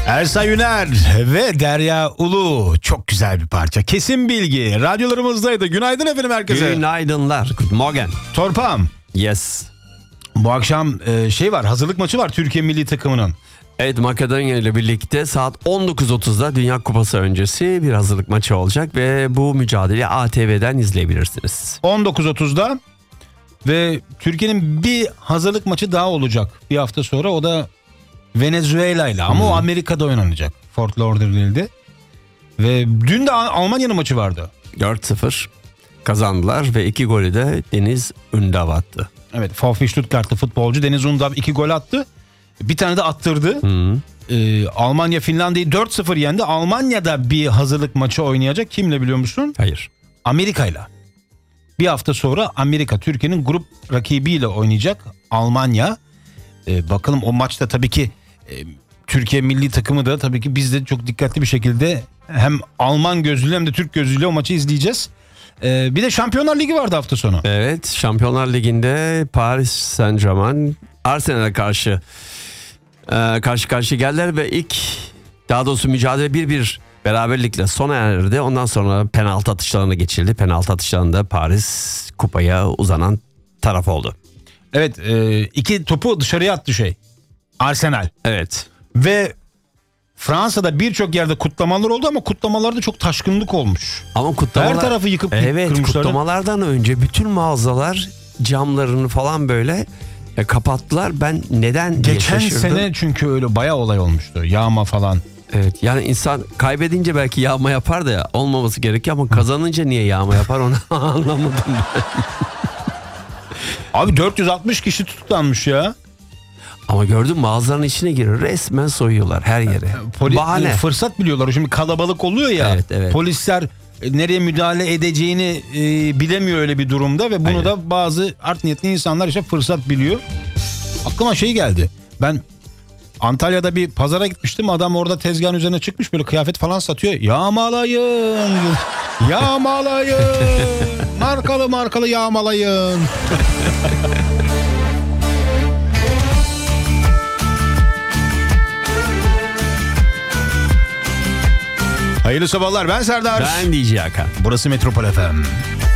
Ersa Yüner ve Derya Ulu. Çok güzel bir parça. Kesin Bilgi. Radyolarımızdaydı. Günaydın efendim herkese. Günaydınlar. Good morning. Torpam. Yes. Bu akşam var, hazırlık maçı var Türkiye milli takımının. Evet, Makedonya ile birlikte saat 19.30'da Dünya Kupası öncesi bir hazırlık maçı olacak ve bu mücadeleyi ATV'den izleyebilirsiniz. 19.30'da ve Türkiye'nin bir hazırlık maçı daha olacak bir hafta sonra, o da Venezuela ile, ama o Amerika'da oynanacak, Fort Lauderdale'de. Ve dün de Almanya'nın maçı vardı. 4-0 kazandılar ve 2 golü de Deniz Undav attı. Evet, VfB Stuttgart'lı futbolcu Deniz Undav 2 gol attı. Bir tane de attırdı. Almanya Finlandiya'yı 4-0 yendi. Almanya'da bir hazırlık maçı oynayacak. Kimle biliyor musun? Hayır. Amerika'yla. Bir hafta sonra Amerika Türkiye'nin grup rakibiyle oynayacak, Almanya. Bakalım o maçta tabii ki Türkiye milli takımı da tabii ki biz de çok dikkatli bir şekilde hem Alman gözüyle hem de Türk gözüyle o maçı izleyeceğiz. Bir de Şampiyonlar Ligi vardı hafta sonu. Evet, Şampiyonlar Ligi'nde Paris Saint-Germain Arsenal'e karşı karşıya geldiler ve daha doğrusu mücadele 1-1 beraberlikle sona erdi. Ondan sonra penaltı atışlarına geçildi. Penaltı atışlarında Paris kupaya uzanan taraf oldu. Evet, 2 topu dışarıya attı Arsenal. Evet. Ve Fransa'da birçok yerde kutlamalar oldu ama kutlamalarda çok taşkınlık olmuş. Ama kutlamalar... Her tarafı yıkıp evet, kırmışlar. kutlamalardan önce bütün mağazalar camlarını falan böyle kapattılar. Ben neden diye Geçen şaşırdım. sene çünkü öyle bayağı olay olmuştu. Yağma falan. Evet, yani insan kaybedince belki yağma yapar da olmaması gerekiyor ama kazanınca niye yağma yapar onu anlamadım ben. Abi 460 kişi tutuklanmış ya. Ama gördün, mağazaların içine giriyor, resmen soyuyorlar her yere. Bahane. Fırsat biliyorlar. Şimdi kalabalık oluyor ya. Evet. Polisler nereye müdahale edeceğini bilemiyor öyle bir durumda ve bunu da bazı art niyetli insanlar fırsat biliyor. Aklıma geldi. Ben Antalya'da bir pazara gitmiştim. Adam orada tezgahın üzerine çıkmış, böyle kıyafet falan satıyor. Yağmalayın. Yağmalayın. Markalı yağmalayın. Hayırlı sabahlar, ben Serdar. Ben DJ Hakan. Burası Metropol FM.